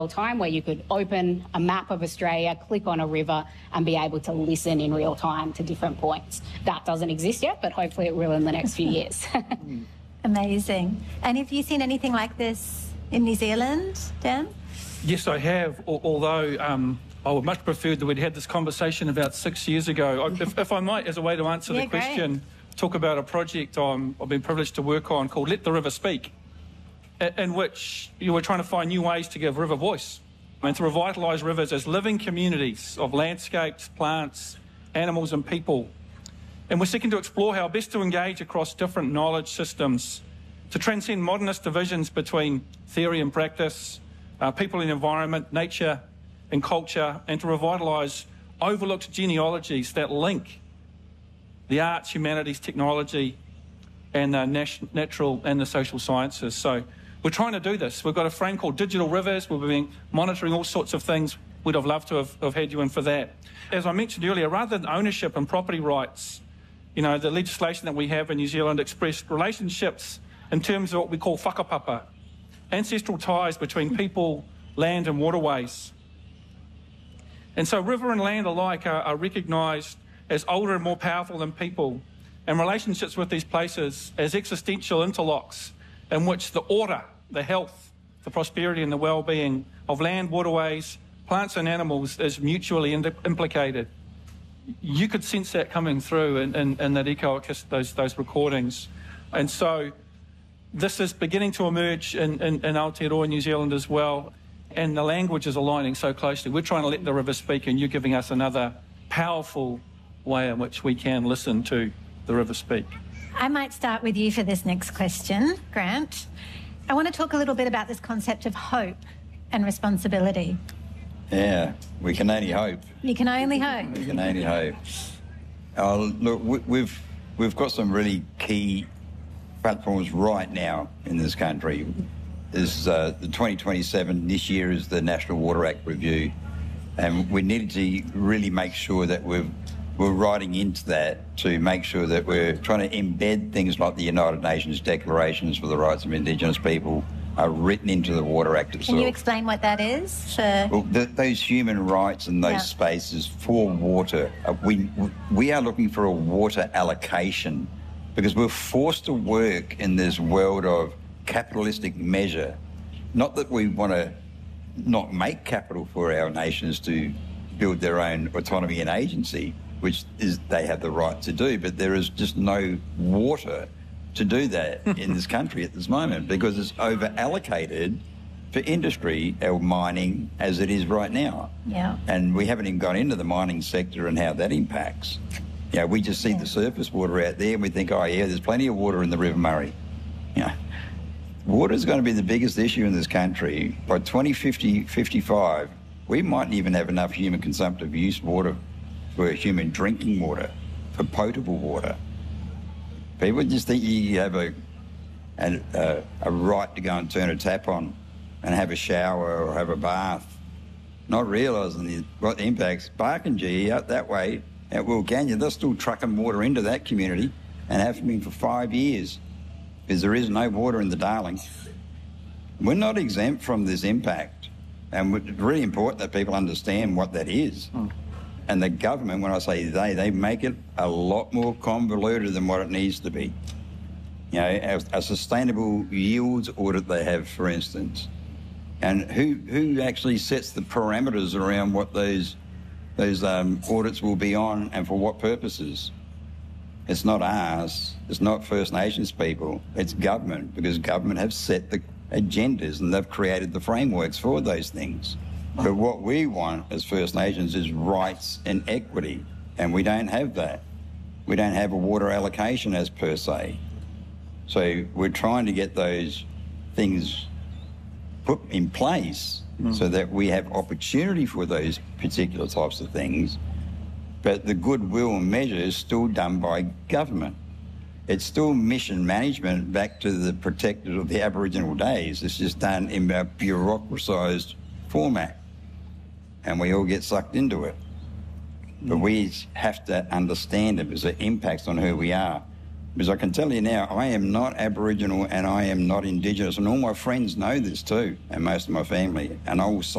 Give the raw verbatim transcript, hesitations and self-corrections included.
time where you could open a map of Australia, click on a river and be able to listen in real time to different points. That doesn't exist yet, but hopefully it will in the next few years. Amazing. And have you seen anything like this in New Zealand, Dan? Yes, I have, although um, I would much prefer that we'd had this conversation about six years ago. If, if I might, as a way to answer yeah, the question, great. talk about a project I'm, I've been privileged to work on called Let the River Speak, in which you were trying to find new ways to give river voice and to revitalise rivers as living communities of landscapes, plants, animals and people. And we're seeking to explore how best to engage across different knowledge systems to transcend modernist divisions between theory and practice, uh, people and environment, nature and culture, and to revitalise overlooked genealogies that link the arts, humanities, technology and the nat- natural and the social sciences. So we're trying to do this. We've got a frame called Digital Rivers. We've been monitoring all sorts of things. We'd have loved to have, have had you in for that. As I mentioned earlier, rather than ownership and property rights, you know, the legislation that we have in New Zealand expressed relationships in terms of what we call whakapapa, ancestral ties between people, land and waterways. And so river and land alike are, are recognised as older and more powerful than people, and relationships with these places as existential interlocks in which the order, the health, the prosperity and the well-being of land, waterways, plants and animals is mutually in- implicated. You could sense that coming through in, in, in that eco, those, those recordings. And so this is beginning to emerge in, in, in Aotearoa, New Zealand as well, and the language is aligning so closely. We're trying to let the river speak, and you're giving us another powerful way in which we can listen to the river speak. I might start with you for this next question, Grant. I want to talk a little bit about this concept of hope and responsibility. Yeah, we can only hope. You can only hope. We can only hope. Uh, look, we, we've we've got some really key platforms right now in this country. This uh, the twenty twenty-seven. This year is the National Water Act review, and we need to really make sure that we've. We're writing into that to make sure that we're trying to embed things like the United Nations Declarations for the Rights of Indigenous People are written into the Water Act itself. Can you explain what that is? For... Well, the, those human rights and those yeah. spaces for water, uh, we we are looking for a water allocation because we're forced to work in this world of capitalistic measure. Not that we want to not make capital for our nations to build their own autonomy and agency, which is they have the right to do, but there is just no water to do that in this country at this moment because it's over-allocated for industry or mining as it is right now. Yeah. And we haven't even gone into the mining sector and how that impacts. You know, we just see yeah. the surface water out there and we think, oh yeah, there's plenty of water in the River Murray. You know, water is going to be the biggest issue in this country. By twenty fifty, fifty-five, we mightn't even have enough human consumptive use water for human drinking water, for potable water. People just think you have a, a, a, a right to go and turn a tap on and have a shower or have a bath, not realising the, what the impacts. Barkindji, out that way, at Wilcannia, they're still trucking water into that community and have been for five years because there is no water in the Darling. We're not exempt from this impact, and it's really important that people understand what that is. Mm. And the government, when I say they, they make it a lot more convoluted than what it needs to be. You know, a, a sustainable yields audit they have, for instance. And who who actually sets the parameters around what those those um, audits will be on and for what purposes? It's not ours. It's not First Nations people. It's government, because government have set the agendas and they've created the frameworks for those things. But what we want as First Nations is rights and equity, and we don't have that. We don't have a water allocation as per se. So we're trying to get those things put in place mm. so that we have opportunity for those particular types of things, but the goodwill measure is still done by government. It's still mission management back to the protectors of the Aboriginal days. It's just done in a bureaucratised format, and we all get sucked into it. But we have to understand it because it impacts on who we are. Because I can tell you now, I am not Aboriginal and I am not Indigenous, and all my friends know this too, and most of my family, and I will say